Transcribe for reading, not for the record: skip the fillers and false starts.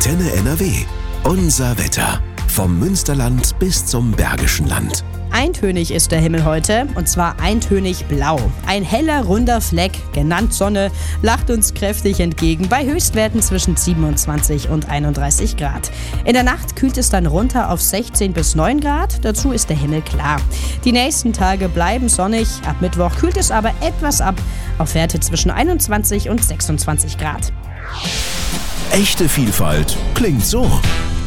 Antenne NRW. Unser Wetter. Vom Münsterland bis zum Bergischen Land. Eintönig ist der Himmel heute, und zwar eintönig blau. Ein heller, runder Fleck, genannt Sonne, lacht uns kräftig entgegen bei Höchstwerten zwischen 27 und 31 Grad. In der Nacht kühlt es dann runter auf 16 bis 9 Grad, dazu ist der Himmel klar. Die nächsten Tage bleiben sonnig, ab Mittwoch kühlt es aber etwas ab, auf Werte zwischen 21 und 26 Grad. Echte Vielfalt klingt so.